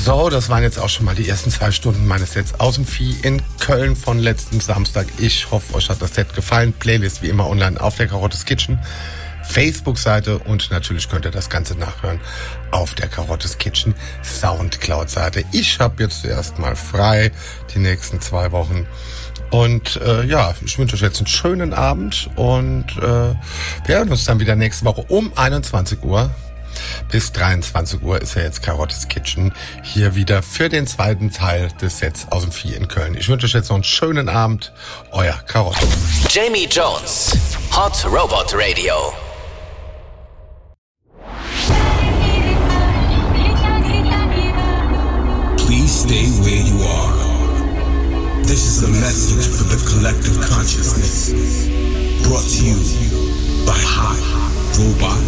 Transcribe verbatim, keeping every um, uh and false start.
So, das waren jetzt auch schon mal die ersten zwei Stunden meines Sets aus dem Vieh in Köln von letzten Samstag. Ich hoffe, euch hat das Set gefallen. Playlist wie immer online auf der Karottes Kitchen Facebook-Seite und natürlich könnt ihr das Ganze nachhören auf der Karottes Kitchen Soundcloud-Seite. Ich habe jetzt erstmal frei die nächsten zwei Wochen. Und äh, ja, ich wünsche euch jetzt einen schönen Abend und äh, wir hören uns dann wieder nächste Woche um einundzwanzig Uhr. Bis dreiundzwanzig Uhr ist ja jetzt Karottes Kitchen hier wieder für den zweiten Teil des Sets aus dem Vieh in Köln. Ich wünsche euch jetzt noch einen schönen Abend. Euer Karotte. Jamie Jones, Hot Robot Radio. Please stay where you are. This is a message for the collective consciousness. Brought to you by Hot Robot